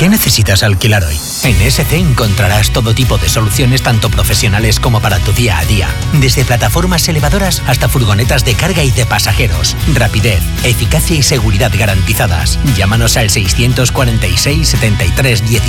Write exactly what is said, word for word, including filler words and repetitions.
¿Qué necesitas alquilar hoy? En S C encontrarás todo tipo de soluciones tanto profesionales como para tu día a día. Desde plataformas elevadoras hasta furgonetas de carga y de pasajeros. Rapidez, eficacia y seguridad garantizadas. Llámanos al seiscientos cuarenta y seis, setenta y tres, diecinueve